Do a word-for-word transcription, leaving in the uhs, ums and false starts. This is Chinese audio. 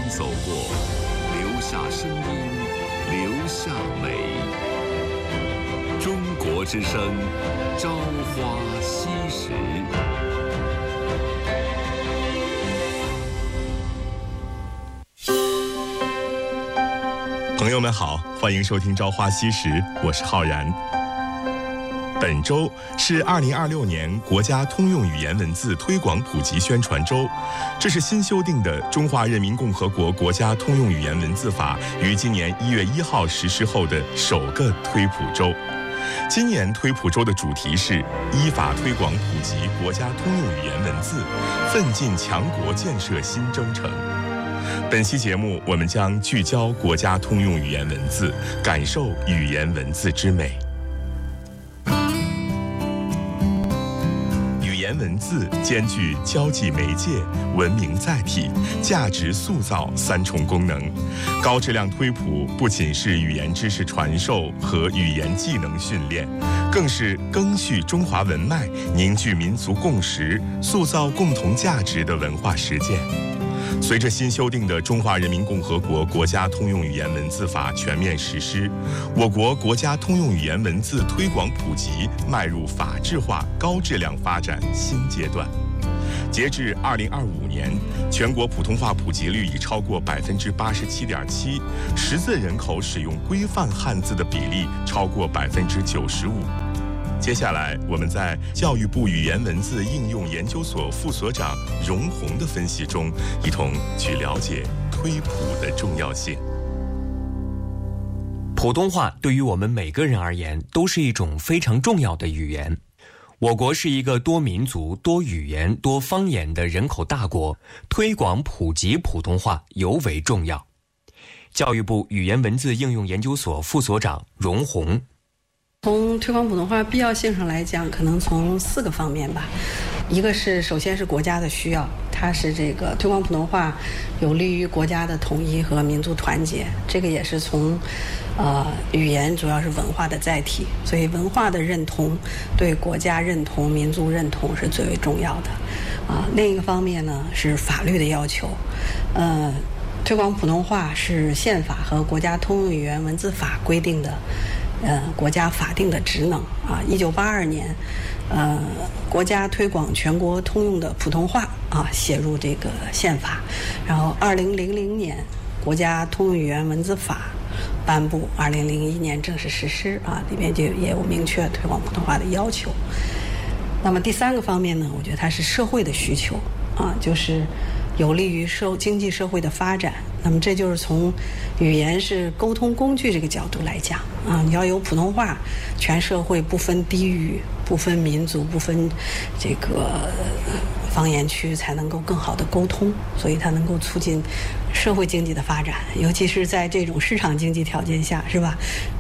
走过，留下声音，留下美。中国之声，朝花夕拾。 朋友们好，欢迎收听《朝花夕拾》，我是浩然。本周是二零二六年国家通用语言文字推广普及宣传周，这是新修订的《中华人民共和国国家通用语言文字法》于今年一月一号实施后的首个推普周。今年推普周的主题是依法推广普及国家通用语言文字，奋进强国建设新征程。本期节目，我们将聚焦国家通用语言文字，感受语言文字之美。语言文字兼具交际媒介、文明载体、价值塑造三重功能。高质量推普不仅是语言知识传授和语言技能训练，更是赓续中华文脉、凝聚民族共识、塑造共同价值的文化实践。随着新修订的《中华人民共和国国家通用语言文字法》全面实施，我国国家通用语言文字推广普及迈入法治化、高质量发展新阶段。截至二零二五年，全国普通话普及率已超过百分之八十七点七，识字人口使用规范汉字的比例超过百分之九十五。接下来，我们在教育部语言文字应用研究所副所长荣红的分析中，一同去了解推普的重要性。 普通话对于我们每个人而言，都是一种非常重要的语言。我国是一个多民族、多语言、多方言的人口大国，推广普及普通话尤为重要。教育部语言文字应用研究所副所长荣红。 从推广普通话必要性上来讲，可能从四个方面吧。一个是首先是国家的需要，它是这个推广普通话有利于国家的统一和民族团结，这个也是从呃语言主要是文化的载体，所以文化的认同对国家认同、民族认同是最为重要的啊。另一个方面呢是法律的要求，呃，推广普通话是宪法和国家通用语言文字法规定的。呃，国家法定的职能啊，一九八二年，呃，国家推广全国通用的普通话啊，写入这个宪法，然后二零零零年，国家通用语言文字法颁布，二零零一年正式实施啊，里面就也有明确推广普通话的要求。那么第三个方面呢，我觉得它是社会的需求啊，就是有利于社经济社会的发展。那么这就是从语言是沟通工具这个角度来讲啊，你要有普通话，全社会不分地域、不分民族、不分这个方言区，才能够更好的沟通，所以它能够促进社会经济的发展，尤其是在这种市场经济条件下，是吧？